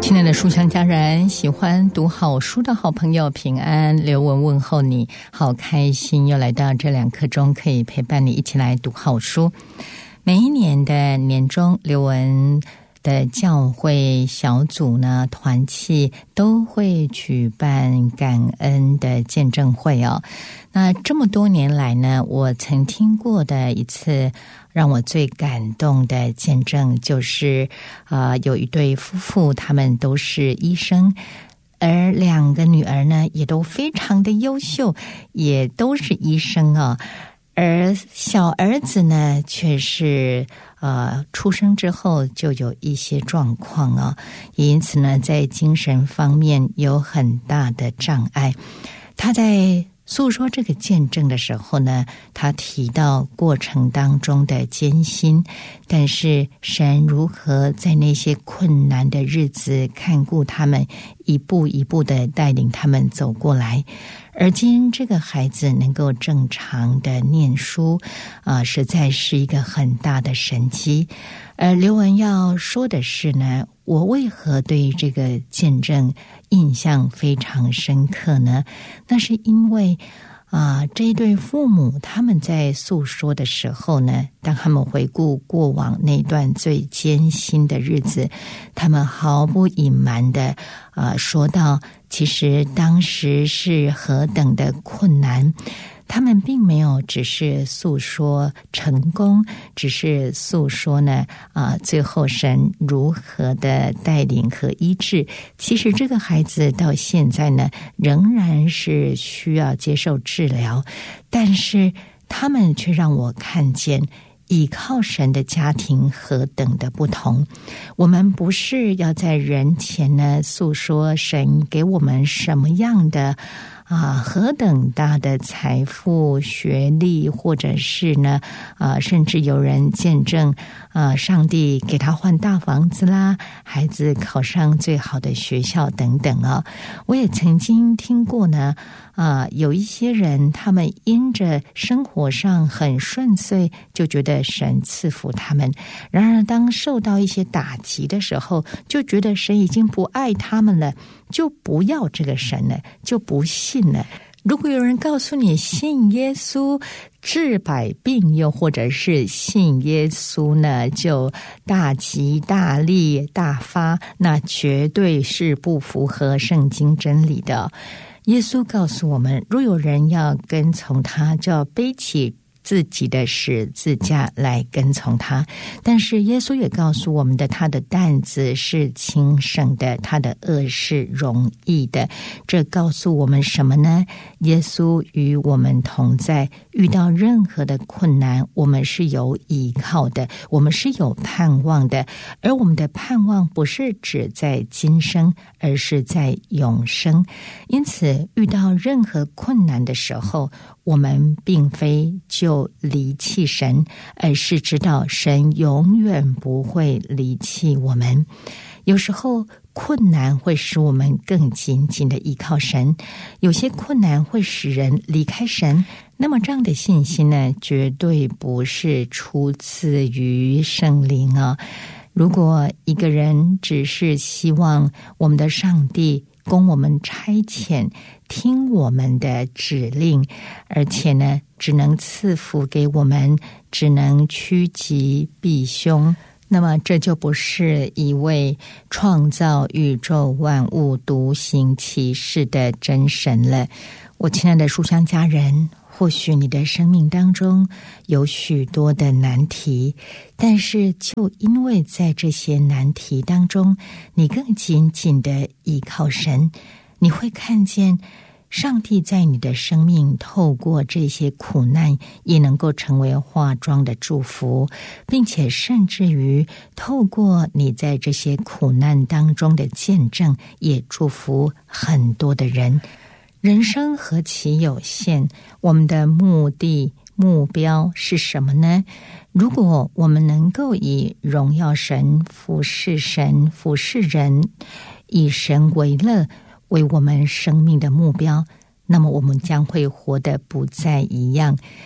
亲爱的书香家人，喜欢读好书的好朋友平安，刘文问候你，好开心又来到这2刻钟，可以陪伴你一起来读好书。每一年的年中，刘文的教会小组呢，团契都会举办感恩的见证会哦。那这么多年来呢，我曾听过的一次让我最感动的见证，就是有一对夫妇，他们都是医生，而2个女儿呢也都非常的优秀，也都是医生哦。而小儿子呢却是出生之后就有一些状况哦，也因此呢在精神方面有很大的障碍。他在诉说这个见证的时候呢，他提到过程当中的艰辛，但是神如何在那些困难的日子看顾他们，一步一步的带领他们走过来。而今这个孩子能够正常的念书实在是一个很大的神迹。刘文要说的是呢，我为何对这个见证印象非常深刻呢？那是因为这一对父母他们在诉说的时候呢，当他们回顾过往那段最艰辛的日子，他们毫不隐瞒的说到，其实当时是何等的困难。他们并没有只是诉说成功，只是诉说呢最后神如何的带领和医治。其实这个孩子到现在呢仍然是需要接受治疗，但是他们却让我看见倚靠神的家庭何等的不同。我们不是要在人前呢诉说神给我们什么样的何等大的财富、学历，或者是呢甚至有人见证上帝给他换大房子啦，孩子考上最好的学校等等啊。我也曾经听过呢有一些人他们因着生活上很顺遂，就觉得神赐福他们，然而当受到一些打击的时候，就觉得神已经不爱他们了，就不要这个神了，就不信了。如果有人告诉你信耶稣治百病，又或者是信耶稣呢就大吉大利大发，那绝对是不符合圣经真理的。耶稣告诉我们，若有人要跟从他，就要背起自己的十字架来跟从他。但是耶稣也告诉我们的，他的担子是轻省的，他的恶是容易的。这告诉我们什么呢？耶稣与我们同在，遇到任何的困难，我们是有依靠的，我们是有盼望的。而我们的盼望不是只在今生，而是在永生。因此遇到任何困难的时候，我们并非就离弃神，而是知道神永远不会离弃我们。有时候困难会使我们更紧紧的依靠神，有些困难会使人离开神。那么这样的信心呢，绝对不是出自于圣灵啊。如果一个人只是希望我们的上帝供我们差遣，听我们的指令，而且呢只能赐福给我们，只能趋吉避凶，那么这就不是一位创造宇宙万物独行其事的真神了。我亲爱的书香家人，或许你的生命当中有许多的难题，但是就因为在这些难题当中，你更紧紧的依靠神，你会看见上帝在你的生命透过这些苦难也能够成为化妆的祝福，并且甚至于透过你在这些苦难当中的见证，也祝福很多的人。人生何其有限，我们的目的目标是什么呢？如果我们能够以荣耀神、服侍神、服侍人，以神为乐为我们生命的目标，那么我们将会活得不再一样。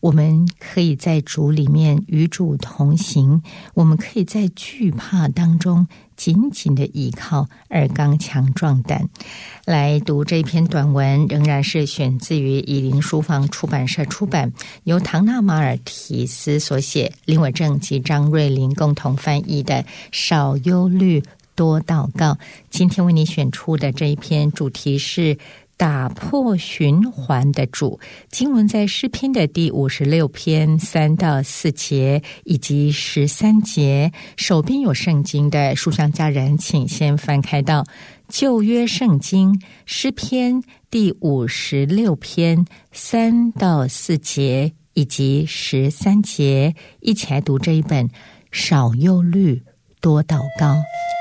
我们可以在主里面与主同行，我们可以在惧怕当中紧紧的依靠，而刚强壮胆。来读这篇短文，仍然是选自于以林书房出版社出版，由唐纳马尔提斯所写，林伟正及张瑞麟共同翻译的《少忧虑多祷告》。今天为你选出的这一篇主题是打破循环的主，经文在诗篇的第56篇3到4节以及13节。手边有圣经的书香家人，请先翻开到旧约圣经诗篇第56篇3到4节以及13节，一起来读这一本少忧虑多祷告。